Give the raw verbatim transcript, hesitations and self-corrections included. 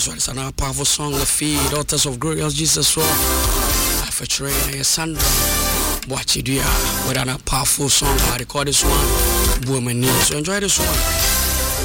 This one is another powerful song, The Feed, Daughters of Glorious Jesus, featuring Sandra Boachidia with another powerful song. I record this one, Woman News. So enjoy this one.